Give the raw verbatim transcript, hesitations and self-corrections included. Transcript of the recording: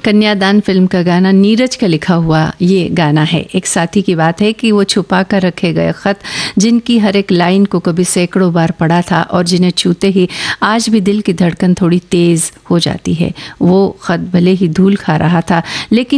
कन्यादान फिल्म का गाना नीरज का लिखा हुआ ये गाना है। एक साथी की बात है कि वो छुपा कर रखे गए खत, जिनकी हर एक लाइन को कभी सैकड़ों बार पढ़ा था और जिन्हें छूते ही आज भी दिल की धड़कन थोड़ी तेज हो जाती है। वो खत भले ही धूल खा रहा था, लेकिन